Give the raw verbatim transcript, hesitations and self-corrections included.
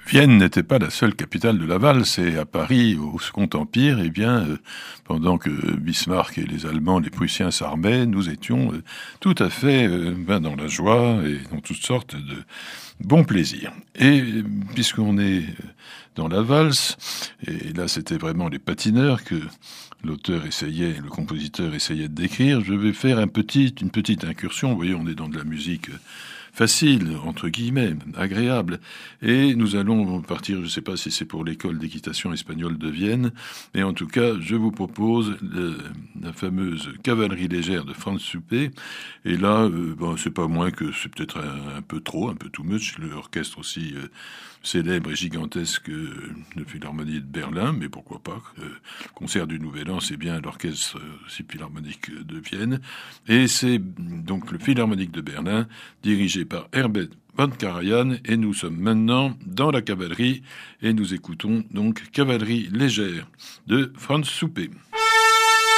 Vienne n'était pas la seule capitale de la valse, et à Paris, au Second Empire, eh bien, euh, pendant que Bismarck et les Allemands, les Prussiens s'armaient, nous étions euh, tout à fait euh, ben, dans la joie et dans toutes sortes de bons plaisirs. Et euh, puisqu'on est euh, dans la valse, et là c'était vraiment les patineurs que l'auteur essayait, le compositeur essayait de décrire, je vais faire un petit, une petite incursion. Vous voyez, on est dans de la musique euh, facile, entre guillemets, agréable. Et nous allons partir, je ne sais pas si c'est pour l'école d'équitation espagnole de Vienne, mais en tout cas, je vous propose le, la fameuse cavalerie légère de Franz Suppé. Et là, euh, bon, c'est pas moins que c'est peut-être un, un peu trop, un peu too much, l'orchestre aussi euh, célèbre et gigantesque euh, de Philharmonie de Berlin, mais pourquoi pas. Euh, le concert du Nouvel An, c'est bien l'orchestre euh, aussi philharmonique de Vienne. Et c'est donc le Philharmonique de Berlin, dirigé par Herbert von Karajan, et nous sommes maintenant dans la cavalerie, et nous écoutons donc Cavalerie légère de Franz Suppé.